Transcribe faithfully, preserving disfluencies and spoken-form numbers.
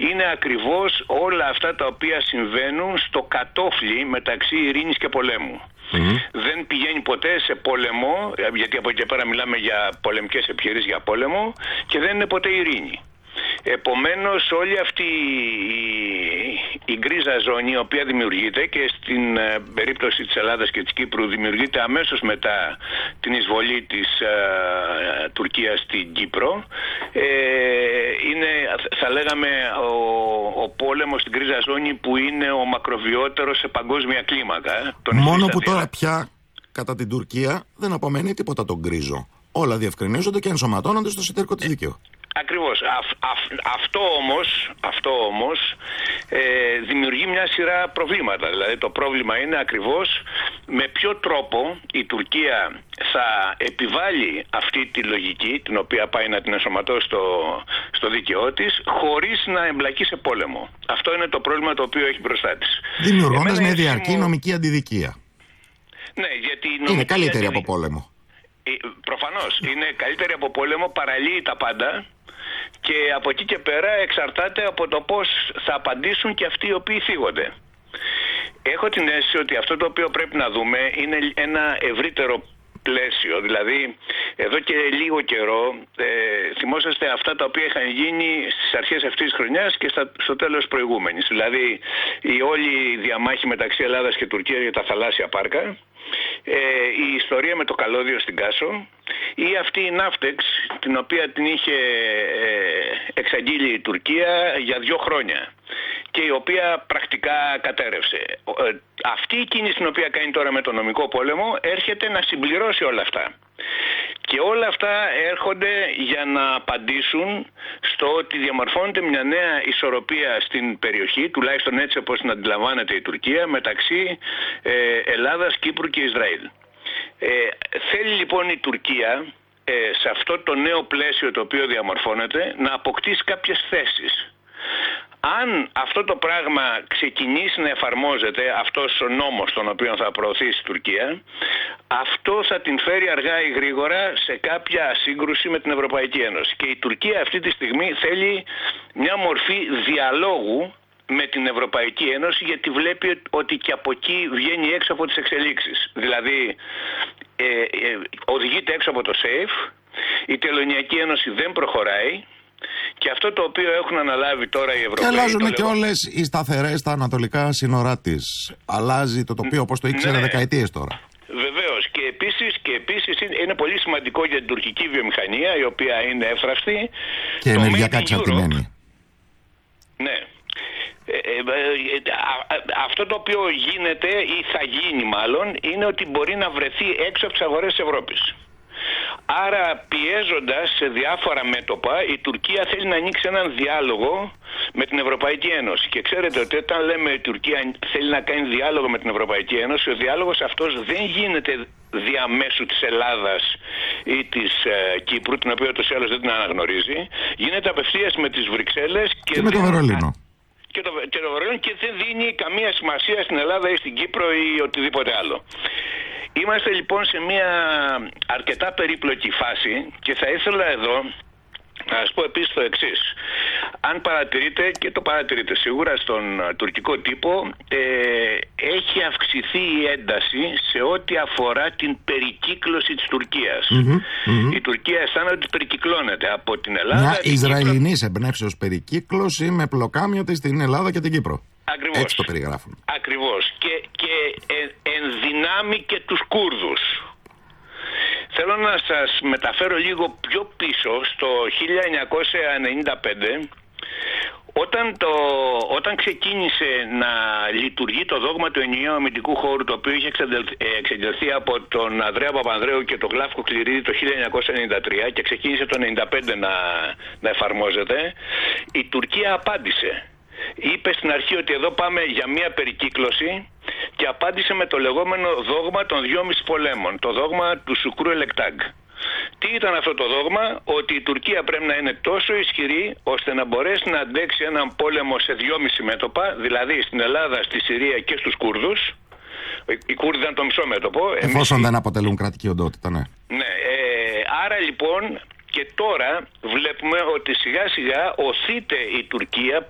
είναι ακριβώς όλα αυτά τα οποία συμβαίνουν στο κατόφλι μεταξύ ειρήνης και πολέμου. Mm-hmm. Δεν πηγαίνει ποτέ σε πόλεμο, γιατί από εκεί και πέρα μιλάμε για πολεμικές επιχειρήσεις για πόλεμο, και δεν είναι ποτέ ειρήνη. Επομένως όλη αυτή η, η γκρίζα ζώνη η οποία δημιουργείται, και στην ε, περίπτωση της Ελλάδας και της Κύπρου δημιουργείται αμέσως μετά την εισβολή της ε, Τουρκίας στην Κύπρο, ε, είναι, θα λέγαμε, ο, ο πόλεμος στην γκρίζα ζώνη που είναι ο μακροβιότερος σε παγκόσμια κλίμακα. Μόνο που τώρα πια κατά την Τουρκία δεν απομένει τίποτα τον γκρίζο. Όλα διευκρινίζονται και ενσωματώνονται στο εσωτερικό της δικαίου. Ακριβώς. Α, α, αυτό όμως, αυτό όμως ε, δημιουργεί μια σειρά προβλήματα. Δηλαδή το πρόβλημα είναι ακριβώς με ποιο τρόπο η Τουρκία θα επιβάλλει αυτή τη λογική, την οποία πάει να την ενσωματώσει στο, στο δίκαιό της, χωρίς να εμπλακεί σε πόλεμο. Αυτό είναι το πρόβλημα το οποίο έχει μπροστά της. Δημιουργώντας μια διαρκή μου... νομική αντιδικία. Ναι, γιατί η νομική είναι καλύτερη αντιδικία... από πόλεμο. Προφανώς είναι καλύτερη από πόλεμο, παραλύει τα πάντα. Και από εκεί και πέρα εξαρτάται από το πώς θα απαντήσουν και αυτοί οι οποίοι θίγονται. Έχω την αίσθηση ότι αυτό το οποίο πρέπει να δούμε είναι ένα ευρύτερο πλαίσιο. Δηλαδή, εδώ και λίγο καιρό, ε, θυμόσαστε αυτά τα οποία είχαν γίνει στις αρχές αυτής της χρονιάς και στα, στο τέλος προηγούμενης. Δηλαδή, η όλη διαμάχη μεταξύ Ελλάδας και Τουρκίας για τα θαλάσσια πάρκα, ε, η ιστορία με το καλώδιο στην Κάσο, ή αυτή η Ναύτεξ, την οποία την είχε ε, εξαγγείλει η Τουρκία για δύο χρόνια και η οποία πρακτικά κατέρευσε. Ε, αυτή η κίνηση την οποία κάνει τώρα με το νομικό πόλεμο έρχεται να συμπληρώσει όλα αυτά. Και όλα αυτά έρχονται για να απαντήσουν στο ότι διαμορφώνεται μια νέα ισορροπία στην περιοχή, τουλάχιστον έτσι όπως την αντιλαμβάνεται η Τουρκία, μεταξύ ε, Ελλάδας, Κύπρου και Ισραήλ. Ε, θέλει λοιπόν η Τουρκία ε, σε αυτό το νέο πλαίσιο το οποίο διαμορφώνεται να αποκτήσει κάποιες θέσεις. Αν αυτό το πράγμα ξεκινήσει να εφαρμόζεται, αυτός ο νόμος τον οποίο θα προωθήσει η Τουρκία, αυτό θα την φέρει αργά ή γρήγορα σε κάποια σύγκρουση με την Ευρωπαϊκή Ένωση. Και η Τουρκία αυτή τη στιγμή θέλει μια μορφή διαλόγου με την Ευρωπαϊκή Ένωση, γιατί βλέπει ότι και από εκεί βγαίνει έξω από τις εξελίξεις. Δηλαδή ε, ε, οδηγείται έξω από το safe, η Τελωνειακή Ένωση δεν προχωράει, και αυτό το οποίο έχουν αναλάβει τώρα οι Ευρωπαίοι... Και αλλάζουν και λέγω... όλες οι σταθερές στα ανατολικά σύνορά της. Αλλάζει το τοπίο όπως το ήξερε ναι, δεκαετίες τώρα. Βεβαίως. Και επίσης, και επίσης είναι πολύ σημαντικό για την τουρκική βιομηχανία, η οποία είναι εύθραυστη. Και ενεργειακά εξαρτημένη. Ναι. Ε, ε, ε, α, α, αυτό το οποίο γίνεται ή θα γίνει μάλλον είναι ότι μπορεί να βρεθεί έξω από τις αγορές της Ευρώπης. Άρα, πιέζοντας σε διάφορα μέτωπα, η Τουρκία θέλει να ανοίξει έναν διάλογο με την Ευρωπαϊκή Ένωση. Και ξέρετε ότι όταν λέμε η Τουρκία θέλει να κάνει διάλογο με την Ευρωπαϊκή Ένωση, ο διάλογος αυτός δεν γίνεται διαμέσου της Ελλάδας ή της ε, Κύπρου, την οποία ούτως ή άλλως δεν την αναγνωρίζει. Γίνεται απευθείας με τις Βρυξέλλες και, και με το Βερολίνο. Και το, και το Βερολίνο, και δεν δίνει καμία σημασία στην Ελλάδα ή στην Κύπρο ή οτιδήποτε άλλο. Είμαστε λοιπόν σε μια αρκετά περίπλοκη φάση και θα ήθελα εδώ να σας πω επίσης το εξής. Αν παρατηρείτε, και το παρατηρείτε σίγουρα στον τουρκικό τύπο, ε, έχει αυξηθεί η ένταση σε ό,τι αφορά την περικύκλωση της Τουρκίας. Mm-hmm, mm-hmm. Η Τουρκία αισθάνεται ότι περικυκλώνεται από την Ελλάδα. Μια Ισραηλινής εμπνεύσεως περικύκλωση με πλοκάμια της στην Ελλάδα και την Κύπρο. Ακριβώς. Έτσι το περιγράφουν. Ακριβώς. Και, και εν, ενδυνάμει και τους Κούρδους. Θέλω να σας μεταφέρω λίγο πιο πίσω στο χίλια εννιακόσια ενενήντα πέντε, όταν, το, όταν ξεκίνησε να λειτουργεί το δόγμα του ενιαίου αμυντικού χώρου, το οποίο είχε εξεγγελθεί από τον Ανδρέα Παπανδρέου και τον Γλάφκο Κληρίδη το χίλια εννιακόσια ενενήντα τρία και ξεκίνησε το ενενήντα πέντε να, να εφαρμόζεται, η Τουρκία απάντησε. Είπε στην αρχή ότι εδώ πάμε για μια περικύκλωση και απάντησε με το λεγόμενο δόγμα των δυόμισι πολέμων, το δόγμα του Σουκρού Ελεκτάγκ. Τι ήταν αυτό το δόγμα? Ότι η Τουρκία πρέπει να είναι τόσο ισχυρή ώστε να μπορέσει να αντέξει έναν πόλεμο σε δυόμισι μέτωπα, δηλαδή στην Ελλάδα, στη Συρία και στους Κούρδους. Οι Κούρδοι ήταν το μισό μέτωπο. Εφόσον εμείς... δεν αποτελούν κρατική οντότητα, ναι. Ναι, ε, άρα λοιπόν... Και τώρα βλέπουμε ότι σιγά σιγά οθείται η Τουρκία